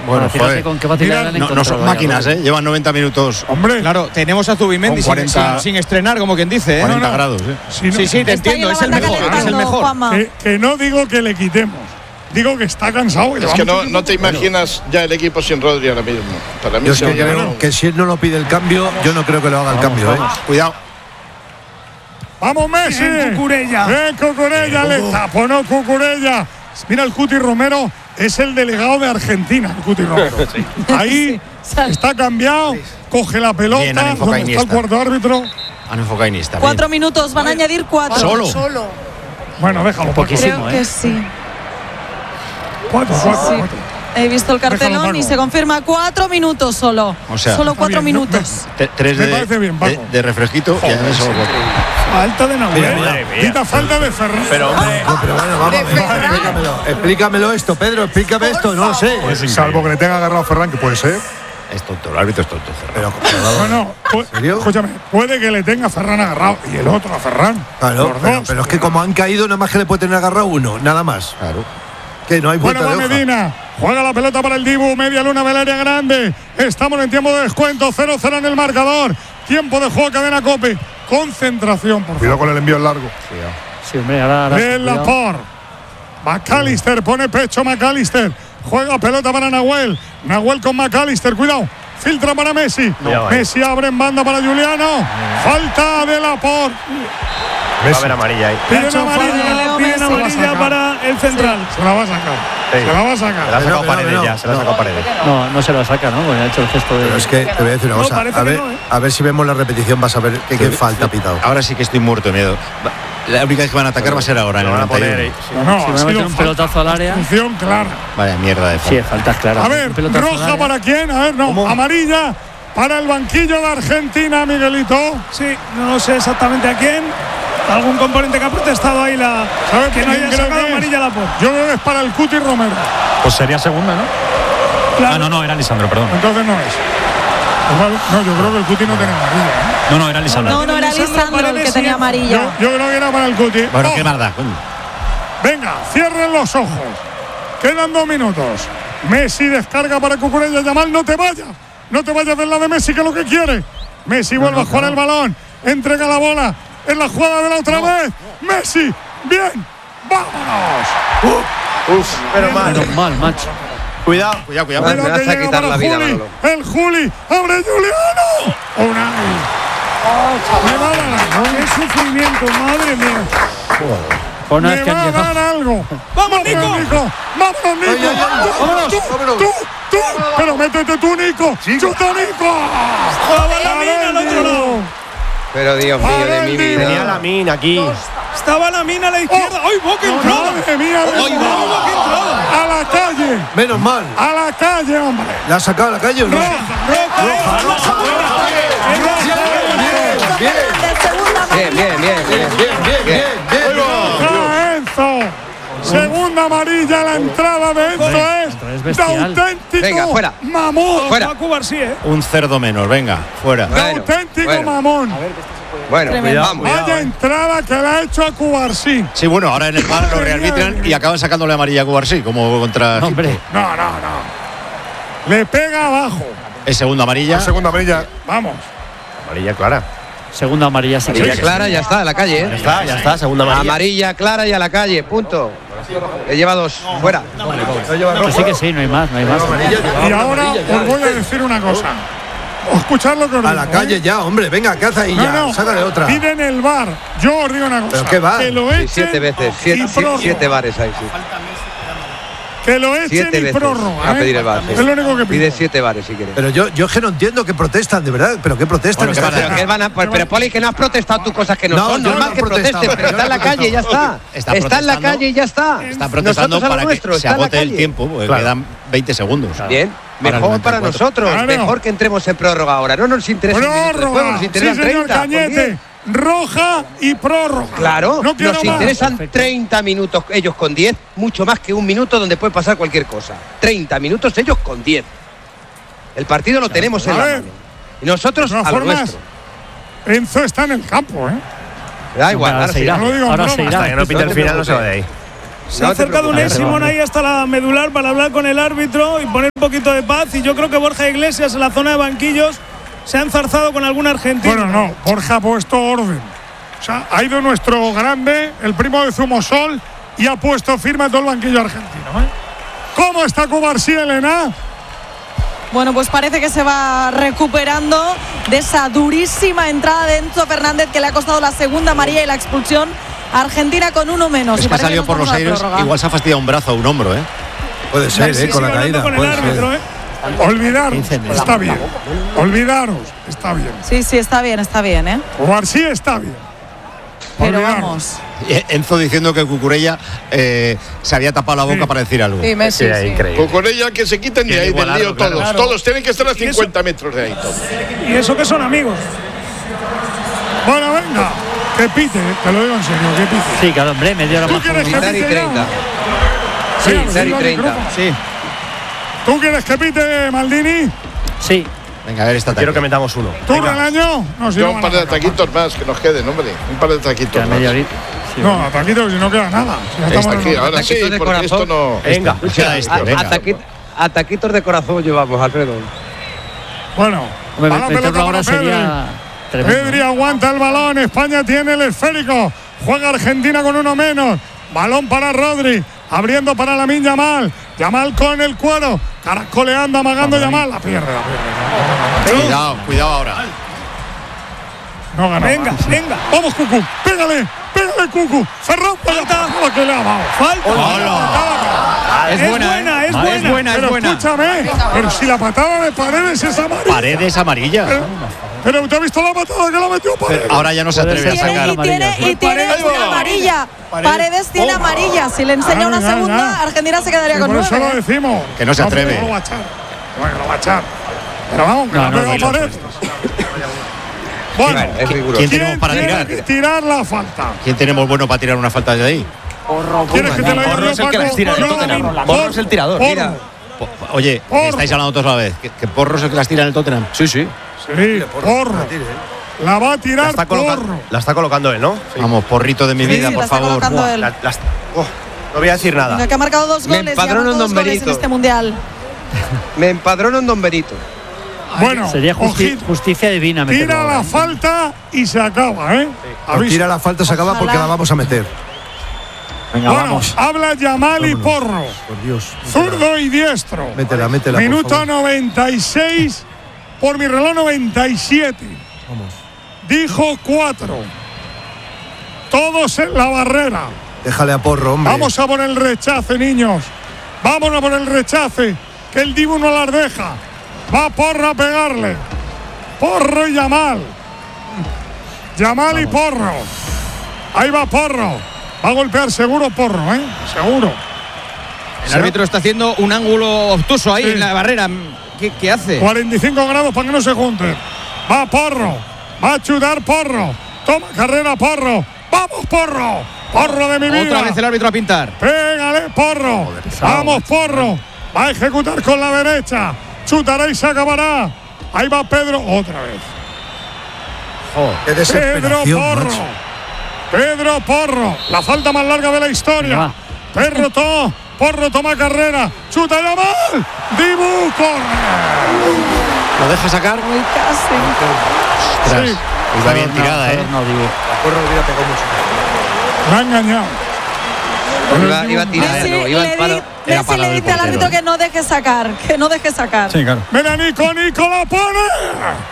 Bueno, fíjate con qué facilidad han no son máquinas, llevan 90 minutos. Hombre, claro, tenemos a Zubimendi sin estrenar, como quien dice. 40 grados, Sí, te entiendo, es el mejor. Que no digo que le quitemos. Digo que está cansado. Es que no te imaginas ya el equipo sin Rodri ahora mismo. Para mí yo es que creo que si él no lo pide el cambio, yo no creo que lo haga el cambio. Cuidado. ¡Vamos, Messi! Cucurella. Cucurella, le taponó Cucurella. Mira, el Cuti Romero es el delegado de Argentina, el Cuti Romero. Sí. Ahí está cambiado, coge la pelota. Bien, ¿dónde está el cuarto árbitro? Han enfocado Iniesta. 4 minutos, van a añadir 4. ¿Solo? Bueno, déjalo. Creo que sí. 4. He visto el cartelón y se confirma 4 minutos solo. O sea, solo 4 minutos. 3 me parece bien, de refresquito y además solo 4. Falta de Nahuel. Quita falta de Ferran. Pero hombre, vamos, explícamelo esto, Pedro, explícame esto, no lo sé. Salvo que le tenga agarrado a Ferran, que puede ser. Es tonto, el árbitro es tonto. ¿En serio? Escúchame, puede que le tenga a Ferran agarrado y el otro a Ferran. Claro, pero es que como han caído, nada más que le puede tener agarrado uno, nada más. Claro. Que no hay vuelta de hoja. Medina, juega la pelota para el Dibu, media luna del área grande. Estamos en tiempo de descuento, 0-0 en el marcador. Tiempo de juego, cadena Cope. Concentración, por favor. Cuidado con el envío largo. Sí, hombre, ahora de Laporte. McAllister, pone pecho McAllister. Juega pelota para Nahuel. Nahuel con McAllister, cuidado. Filtra para Messi. Messi abre en banda para Juliano. Falta de Laporte. Va a haber amarilla ahí. Piden amarilla para el central. Se la va a sacar. Sí. Se la va a sacar. Se la ha sacado Paredes ya. Se la ha sacado Paredes. No se la saca, ¿no? Porque ha hecho el gesto de. Pero es que te voy a decir una cosa. A ver si vemos la repetición, vas a ver qué falta pitado. Ahora sí que estoy muerto de miedo. La única vez que van a atacar va a ser ahora. En el 91. Si van a meter un pelotazo al área. Función clara. Vaya mierda de falta. Sí, faltas claras. A ver, roja para quién. A ver, no. Amarilla para el banquillo de Argentina, Miguelito. Sí, no sé exactamente a quién. Algún componente que ha protestado ahí que no haya sacado amarilla la Laporte. Yo creo que es para el Cuti Romero. Pues sería segunda, ¿no? Claro. No, era Lisandro, perdón. Entonces no es. No, yo creo que el Cuti no tenía amarilla. No, era Lisandro. No era Lisandro el que tenía amarilla. Yo creo que era para el Cuti. Bueno, qué maldad. Venga, cierren los ojos. Quedan 2 minutos. Messi descarga para Cucurella. Yamal, no te vayas. No te vayas del lado de Messi, que es lo que quiere. Messi vuelve a jugar el balón. Entrega la bola. En la jugada de la otra vez. Messi. Bien. ¡Vámonos! Pero mal. Menos mal, macho. Cuidado. Me vas a quitar la vida, Manolo. El Juli. ¡Abre Juliano! Unai. Me va a dar. ¡Qué sufrimiento! ¡Madre mía! Me va a dar algo. ¡Vamos, Nico! ¡Vámonos, Nico! ¡Vámonos! ¡Tú! ¡Pero métete tú, Nico! ¡Chuta, Nico! ¡Estaba la mina al otro lado! Pero Dios mío de mi vida. Tenía la mina aquí. Estaba la mina a la izquierda. ¡Ay, boca entrada! ¡Madre mía! boca entrada! ¡A la calle! Menos mal. ¡A la calle, hombre! ¿La ha sacado a la calle o no? ¡Roja! Bien. Enzo. Segunda amarilla a la entrada de Enzo es de auténtico. Venga, fuera. Mamón. Fuera. Un cerdo menos, venga, fuera. De auténtico mamón. Bueno, vamos. Vaya entrada que le ha hecho a Cubarsí. Sí, bueno, ahora en el VAR lo rearbitran y acaban sacándole amarilla a Cubarsí, como contra. Hombre. No. Le pega abajo. Es segunda amarilla. Segunda amarilla. Vamos. Amarilla clara. Segunda amarilla, sí. Amarilla clara, ya está, a la calle. Ya está, segunda amarilla. Amarilla clara y a la calle, punto. Le lleva 2, fuera. Que sí, no hay más. Y ahora os voy a decir una cosa. Escuchad lo que os digo. A la calle ya, hombre, venga, ¿qué hace ahí ya? Sácale otra. Piden el VAR. Yo os digo una cosa. ¿Pero qué VAR? Que lo echen 7 veces, 7 bares ahí, sí. Que lo echen 7 y veces prórroga. a pedir el VAR. Es lo único que pide. Pide 7 bares si quieres. Pero yo es que no entiendo que protestan, de verdad. ¿Pero qué protestan? Pero Poli, que no has protestado tú cosas que no son. Normal que protesten, pero está en la calle y ya está. Está en la calle y ya está. Está protestando para que se agote el tiempo, porque quedan 20 segundos. Bien. Mejor para nosotros. Mejor que entremos en prórroga ahora. No nos interesa un minuto después, nos interesan 30. Cañete. Roja y prórroga. Claro, no nos interesan 30 minutos ellos con 10, mucho más que un minuto donde puede pasar cualquier cosa. 30 minutos ellos con 10. El partido lo tenemos en la mano. Y nosotros a lo nuestro. Enzo está en el campo, Da igual, ahora se irá. Ahora se irá. Hasta que no pinte el final no se va de ahí. Se ha acercado Unai Simón ahí hasta la medular para hablar con el árbitro y poner un poquito de paz. Y yo creo que Borja Iglesias en la zona de banquillos se ha enzarzado con algún argentino. Bueno, no, Borja ha puesto orden. O sea, ha ido nuestro grande, el primo de Zumosol, y ha puesto firme todo el banquillo argentino. ¿Cómo está Cubarsí, Elena? Bueno, pues parece que se va recuperando de esa durísima entrada de Enzo Fernández que le ha costado la segunda amarilla y la expulsión. Argentina con uno menos. Es que ha salido por los aires, igual se ha fastidiado un brazo o un hombro, ¿eh? Puede ser, con la caída. Con el árbitro, Olvidaros, está bien. Olvidaros, está bien. Sí, está bien, ¿eh? Cubarsí está bien. Pero Olvidaros. vamos. Enzo diciendo que Cucurella se había tapado la boca para decir algo. Sí, Messi, sí. Increíble. Con ella que se quiten de ahí del lío todos. claro. Todos tienen que estar a 50 metros de ahí. Todos. Y eso que son amigos. Bueno, venga, que pite, te lo digo en serio, que pite. Sí, claro, hombre, media hora ¿Tú más. quieres que Dar y pite 30. ya? Sí, Venga, dar y silba el 30. micrófono. Sí. ¿Tú quieres que pite, Maldini? Sí. Venga, a ver esta Quiero que tarde. metamos uno. ¿Tú, Relaño? No, si Yo no un van par a de sacar. ataquitos más que nos queden, hombre. Un par de ataquitos Queda más. media horita. Sí, No, ataquitos, si no queda nada. Si ya estamos Aquí, en- ahora sí, Ataquitos de porque esto corazón. no. Venga. Escucha esto, venga. Ataquitos de corazón llevamos, Alfredo. Bueno, Hombre, balón, meterlo pelota ahora para Pedri. sería tremendo. Pedri aguanta el balón, España tiene el esférico, juega Argentina con uno menos, balón para Rodri, abriendo para Lamine Yamal, Yamal con el cuero, caracoleando, amagando Yamal, la pierde. Cuidado ahora. No gana. Venga. Vamos, Cucu, pégale, Cucu, Ferran, falta, que le ha dado. Es buena, es buena. Pero escúchame, pero si la patada de Paredes es amarilla. Paredes amarilla. Pero usted ha visto la patada que la metió Paredes. Ahora ya no se atreve a sacar. Y tiene una amarilla. Paredes tiene amarilla. Si le enseña una segunda, Argentina se quedaría con Por eso 9. lo decimos. Que no se atreve. No lo va a echar. Bueno, lo va a echar. Pero vamos, que No, la ha no, pegado no, Paredes. Bueno, Es riguroso. ¿Quién tenemos para tiene tirar? que tirar la falta? ¿Quién tenemos bueno para tirar una falta de ahí? ¿Quieres que te lo diga Porro yo, es el que Paco? las tira en el Tottenham. Porro es el tirador. Porro. Oye, Porro. estáis hablando todos a la vez. ¿Que Porro es el que las tira en el Tottenham? Sí. Sí, Porro. La va a tirar Porro. La está colocando él, ¿no? Vamos, porrito de mi vida, Sí, por la está favor. colocando él. No voy a decir nada. Que ha marcado 2 Me goles. empadrono lleva en 2 Don goles en Benito. este mundial. Me empadrono en Don Benito. Bueno, Sería ojito. justicia divina meterlo Tira ahora, la ¿eh? falta y se acaba, ¿eh? Avisa. Tira la falta, se acaba porque la vamos a meter. Venga, Bueno, vamos. habla Yamal y Porro. Por Dios. Zurdo y diestro. Métela, por Minuto favor. 96. Por mi reloj 97. Vamos. Dijo 4. Todos en la barrera. Déjale a Porro, hombre. Vamos a por el rechace, niños. Vámonos a por el rechace. Que el Dibu no las deja. Va Porro a pegarle. Porro y Yamal. Yamal y Porro. Ahí va Porro. Va a golpear seguro Porro, ¿eh? Seguro. El árbitro está haciendo un ángulo obtuso ahí Sí. en la barrera. ¿Qué hace? 45 grados para que no se junten. Va Porro. Va a chutar Porro. Toma carrera Porro. ¡Vamos, Porro! ¡Porro de mi vida! Otra vez el árbitro a pintar. ¡Pégale, Porro! ¡Vamos, Porro! Va a ejecutar con la derecha. Chutará y se acabará. Ahí va Pedro otra vez. Qué Pedro desesperación, Porro. macho. Pedro Porro. La falta más larga de la historia. Porro toma carrera. Chuta Yamal. Dibu corre. ¿Lo deja sacar? Muy casi. Ostras. Sí. Iba bien tirada, ¿eh? No, digo. Porro hubiera pegado mucho. Me ha engañado. Iba tirando, Messi iba al palo. Messi le dice al árbitro que no deje sacar. Que no deje sacar. Sí, claro. Ven a Nico la pone.